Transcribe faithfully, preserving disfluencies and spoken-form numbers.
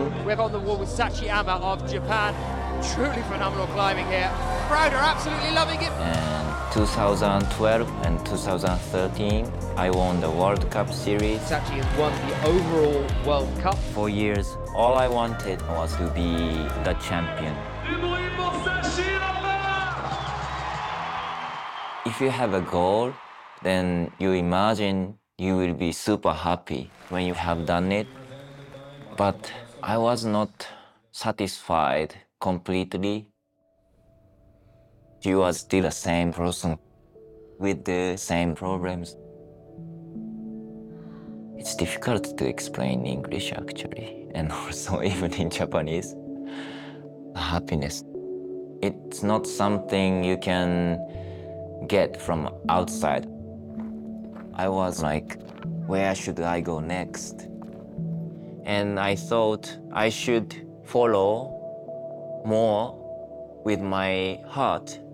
fourteen. We're on the wall with Sachiyama of Japan. Truly phenomenal climbing here. Crowd are absolutely loving it. And two thousand twelve and two thousand thirteen, I won the World Cup series. Sachi has won the overall World Cup. For years, all I wanted was to be the champion. If you have a goal, then you imagine you will be super happy when you have done it. But I was not satisfied completely. She was still the same person with the same problems. It's difficult to explain in English actually, and also even in Japanese. Happiness. It's not something you can get from outside. I was like, where should I go next? And I thought I should follow more with my heart.